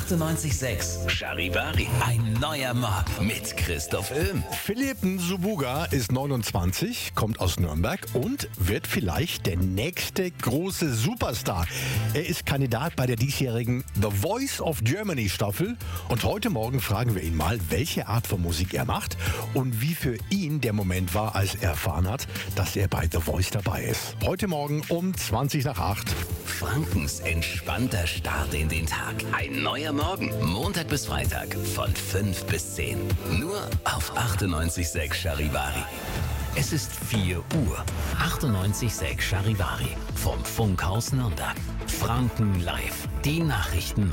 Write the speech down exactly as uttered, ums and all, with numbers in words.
achtundneunzig Komma sechs Charivari. Ein neuer Morgen mit Christoph Öhm. Philipp Nsubuga ist neunundzwanzig, kommt aus Nürnberg und wird vielleicht der nächste große Superstar. Er ist Kandidat bei der diesjährigen The Voice of Germany Staffel und heute Morgen fragen wir ihn mal, welche Art von Musik er macht und wie für ihn der Moment war, als er erfahren hat, dass er bei The Voice dabei ist. Heute Morgen um zwanzig nach acht. Frankens entspannter Start in den Tag. Ein neuer Morgen. Montag bis Freitag von fünf bis zehn. Nur auf achtundneunzig Komma sechs Charivari. Es ist vier Uhr. achtundneunzig Komma sechs Charivari. Vom Funkhaus Nürnberg. Franken live. Die Nachrichten